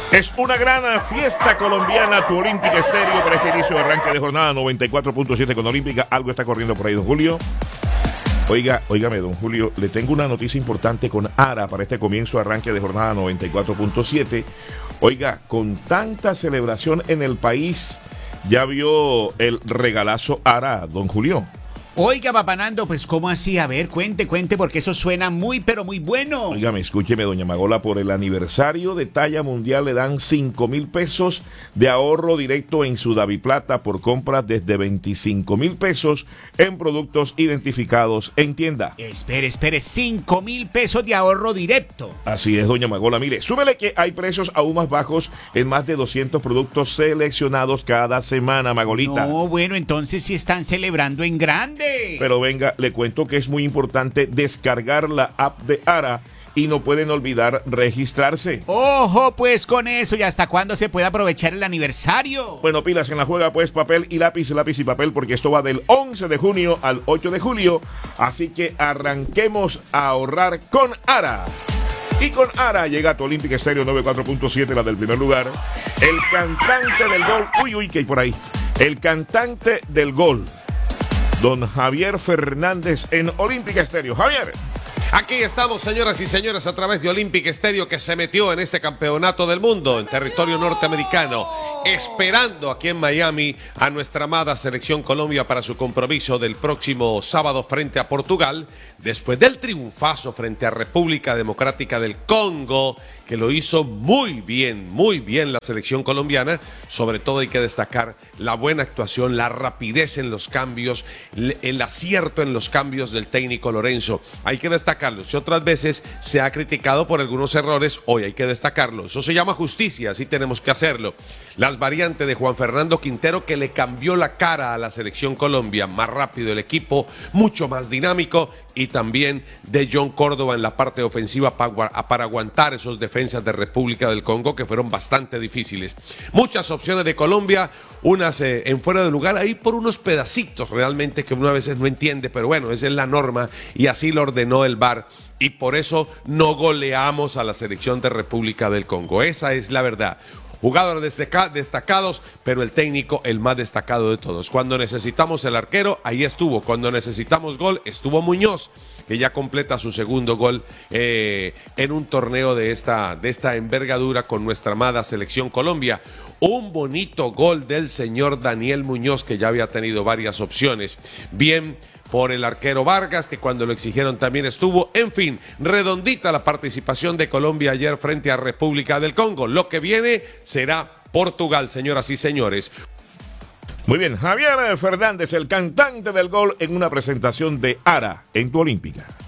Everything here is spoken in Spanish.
Es una gran fiesta colombiana, tu Olímpica Estéreo, para este inicio de arranque de jornada 94.7 con Olímpica. Algo está corriendo por ahí, don Julio. Óigame, don Julio, le tengo una noticia importante con ARA para este comienzo de arranque de jornada 94.7. Oiga, con tanta celebración en el país, ¿ya vio el regalazo ARA, don Julio? Oiga, papá Nando, pues ¿cómo así? A ver, cuente, porque eso suena muy, pero muy bueno. Óigame, escúcheme, doña Magola, por el aniversario de talla mundial le dan 5,000 pesos de ahorro directo en su Daviplata por compras desde 25,000 pesos en productos identificados en tienda. Espere, 5,000 pesos de ahorro directo. Así es, doña Magola. Mire, súmele que hay precios aún más bajos en más de 200 productos seleccionados cada semana, Magolita. No, bueno, entonces sí están celebrando en grande. Pero venga, le cuento que es muy importante descargar la app de ARA y no pueden olvidar registrarse. Ojo pues con eso, ¿y hasta cuándo se puede aprovechar el aniversario? Bueno, pilas en la juega, pues papel y lápiz y papel, porque esto va del 11 de junio al 8 de julio, así que arranquemos a ahorrar con ARA. Y con ARA llega a tu Olímpica Estéreo 94.7, la del primer lugar, el cantante del gol, ¿qué hay por ahí? El cantante del gol, don Javier Fernández en Olímpica Estéreo. Javier. Aquí estamos, señoras y señores, a través de Olímpica Estéreo, que se metió en este campeonato del mundo en territorio norteamericano, esperando aquí en Miami a nuestra amada Selección Colombia para su compromiso del próximo sábado frente a Portugal, después del triunfazo frente a República Democrática del Congo, que lo hizo muy bien la selección colombiana. Sobre todo hay que destacar la buena actuación, la rapidez en los cambios, el acierto en los cambios del técnico Lorenzo. Hay que destacarlo. Si otras veces se ha criticado por algunos errores, hoy hay que destacarlo. Eso se llama justicia, así tenemos que hacerlo. Las variantes de Juan Fernando Quintero, que le cambió la cara a la selección Colombia, más rápido el equipo, mucho más dinámico, y también de John Córdoba en la parte ofensiva para aguantar esos defensas de República del Congo, que fueron bastante difíciles. Muchas opciones de Colombia, unas en fuera de lugar, ahí por unos pedacitos realmente que uno a veces no entiende, pero bueno, esa es la norma y así lo ordenó el VAR. Y por eso no goleamos a la selección de República del Congo. Esa es la verdad. Jugadores destacados, pero el técnico el más destacado de todos. Cuando necesitamos el arquero, ahí estuvo. Cuando necesitamos gol, estuvo Muñoz, que ya completa su segundo gol en un torneo de esta envergadura con nuestra amada Selección Colombia. Un bonito gol del señor Daniel Muñoz, que ya había tenido varias opciones. Bien por el arquero Vargas, que cuando lo exigieron también estuvo. En fin, redondita la participación de Colombia ayer frente a República del Congo. Lo que viene será Portugal, señoras y señores. Muy bien, Javier Fernández, el cantante del gol, en una presentación de ARA en tu Olímpica.